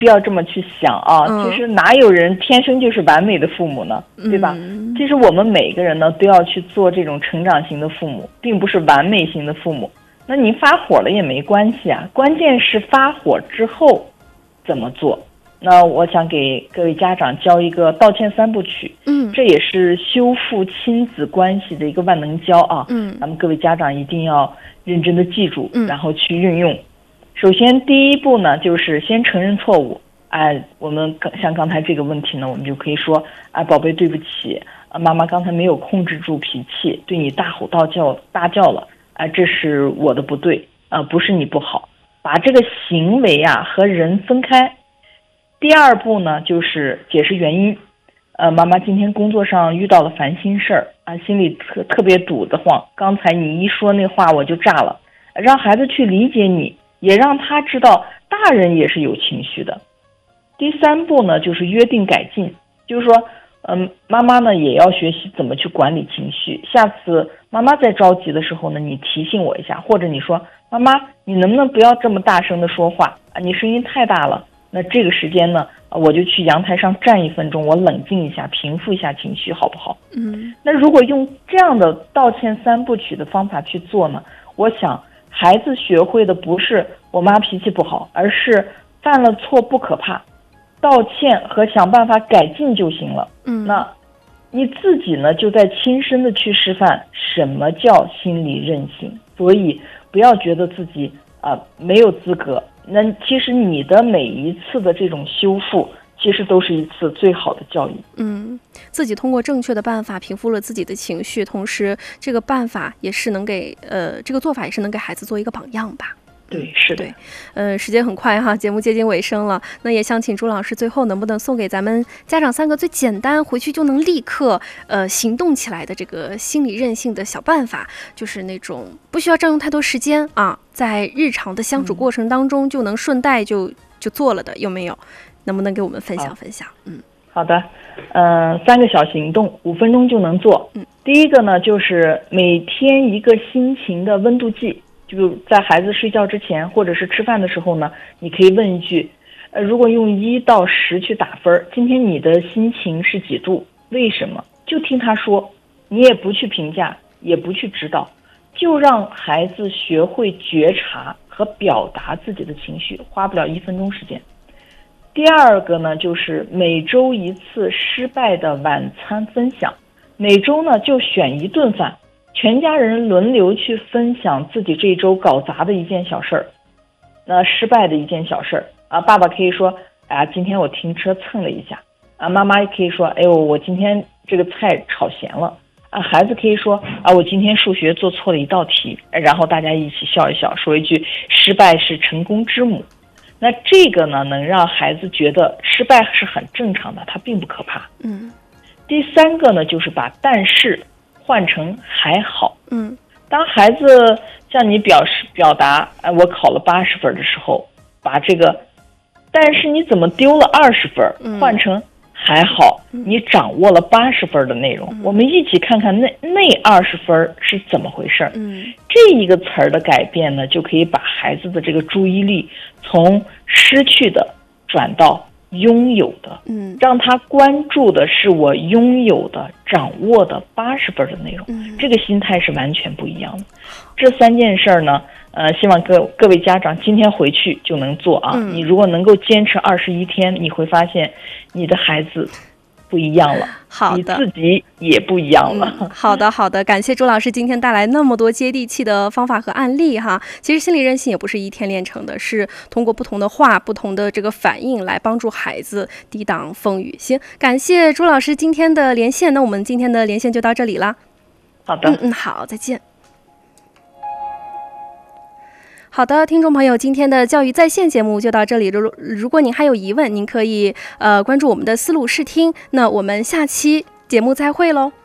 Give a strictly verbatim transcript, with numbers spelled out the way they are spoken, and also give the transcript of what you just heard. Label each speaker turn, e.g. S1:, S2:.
S1: 不要这么去想啊，
S2: 嗯、
S1: 其实哪有人天生就是完美的父母呢，对吧？
S2: 嗯、
S1: 其实我们每个人呢都要去做这种成长型的父母，并不是完美型的父母。那你发火了也没关系啊，关键是发火之后怎么做。那我想给各位家长教一个道歉三部曲，
S2: 嗯，
S1: 这也是修复亲子关系的一个万能胶啊，
S2: 嗯，
S1: 咱们各位家长一定要认真的记住，
S2: 嗯，
S1: 然后去运用。首先第一步呢，就是先承认错误。哎，我们像刚才这个问题呢，我们就可以说，哎，宝贝，对不起，啊，妈妈刚才没有控制住脾气，对你大吼大叫大叫了，哎，这是我的不对，啊，不是你不好，把这个行为啊和人分开。第二步呢，就是解释原因。呃，妈妈今天工作上遇到了烦心事儿啊，心里特特别堵得慌。刚才你一说那话我就炸了，让孩子去理解你，也让他知道大人也是有情绪的。第三步呢，就是约定改进，就是说，嗯、呃，妈妈呢也要学习怎么去管理情绪。下次妈妈在着急的时候呢，你提醒我一下，或者你说，妈妈，你能不能不要这么大声的说话啊？你声音太大了。那这个时间呢，我就去阳台上站一分钟，我冷静一下，平复一下情绪，好不好？
S2: 嗯。
S1: 那如果用这样的道歉三部曲的方法去做呢，我想孩子学会的不是我妈脾气不好，而是犯了错不可怕，道歉和想办法改进就行了。
S2: 嗯。
S1: 那你自己呢，就在亲身的去示范什么叫心理韧性。所以不要觉得自己啊、呃、没有资格。那其实你的每一次的这种修复，其实都是一次最好的教育。
S2: 嗯，自己通过正确的办法平复了自己的情绪，同时这个办法也是能给呃这个做法也是能给孩子做一个榜样吧。
S1: 对，是的。
S2: 对，呃，时间很快哈，节目接近尾声了。那也想请朱老师最后能不能送给咱们家长三个最简单，回去就能立刻呃行动起来的这个心理韧性的小办法，就是那种不需要占用太多时间啊，在日常的相处过程当中就能顺带就就做了的，有没有？能不能给我们分享分享？嗯，
S1: 好的，嗯、呃，三个小行动，五分钟就能做。
S2: 嗯，
S1: 第一个呢，就是每天一个心情的温度计。就在孩子睡觉之前，或者是吃饭的时候呢，你可以问一句，呃，如果用一到十去打分，今天你的心情是几度？为什么？就听他说，你也不去评价，也不去指导，就让孩子学会觉察和表达自己的情绪，花不了一分钟时间。第二个呢，就是每周一次失败的晚餐分享，每周呢就选一顿饭。全家人轮流去分享自己这周搞砸的一件小事儿，那失败的一件小事儿啊，爸爸可以说，啊，今天我停车蹭了一下啊，妈妈也可以说，哎呦，我今天这个菜炒咸了啊，孩子可以说，啊，我今天数学做错了一道题，然后大家一起笑一笑，说一句，失败是成功之母。那这个呢，能让孩子觉得失败是很正常的，它并不可怕。
S2: 嗯。
S1: 第三个呢，就是把但是换成还好。
S2: 嗯，
S1: 当孩子向你表示表达，哎，我考了八十分的时候，把这个，但是你怎么丢了二十分，换成还好，
S2: 嗯、
S1: 你掌握了八十分的内容。嗯、我们一起看看那那二十分是怎么回事。
S2: 嗯，
S1: 这一个词儿的改变呢，就可以把孩子的这个注意力从失去的转到拥有的，
S2: 嗯，
S1: 让他关注的是我拥有的、掌握的八十分的内容，
S2: 嗯，
S1: 这个心态是完全不一样的。这三件事儿呢，呃，希望各各位家长今天回去就能做啊。
S2: 嗯、
S1: 你如果能够坚持二十一天，你会发现你的孩子不一样了，
S2: 好的，
S1: 你自己也不一样了。
S2: 嗯、好的，好的，感谢朱老师今天带来那么多接地气的方法和案例哈。其实心理韧性也不是一天练成的，是通过不同的话、不同的这个反应来帮助孩子抵挡风雨。行，感谢朱老师今天的连线，那我们今天的连线就到这里了。
S1: 好的，
S2: 嗯嗯，好，再见。好的，听众朋友，今天的教育在线节目就到这里。如如果您还有疑问，您可以呃关注我们的思路视听。那我们下期节目再会喽。